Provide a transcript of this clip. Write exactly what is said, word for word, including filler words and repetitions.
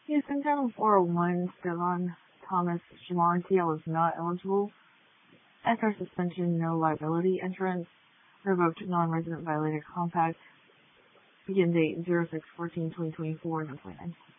Houston Terminal four oh one, Stevan Thomas Shamantia was not eligible. S R suspension, no liability entrance. Revoked non-resident violated compact. Begin date zero six fourteen twenty twenty-four, no plan.